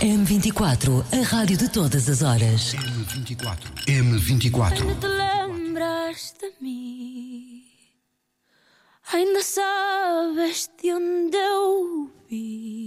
M24, a rádio de todas as horas. M24. Ainda te lembras de mim? Ainda sabes de onde eu vi?